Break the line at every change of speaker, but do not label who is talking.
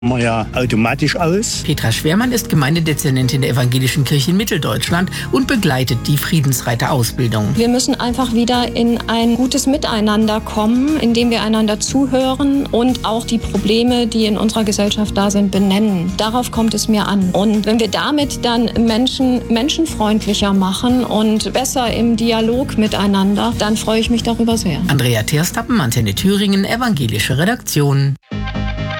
Ja automatisch aus.
Petra Schwermann ist Gemeindedezernentin der Evangelischen Kirche in Mitteldeutschland und begleitet die Friedensreiter-Ausbildung.
Wir müssen einfach wieder in ein gutes Miteinander kommen, indem wir einander zuhören und auch die Probleme, die in unserer Gesellschaft da sind, benennen. Darauf kommt es mir an. Und wenn wir damit dann Menschen menschenfreundlicher machen und besser im Dialog miteinander, dann freue ich mich darüber sehr.
Andrea Terstappen, Antenne Thüringen, Evangelische Redaktion.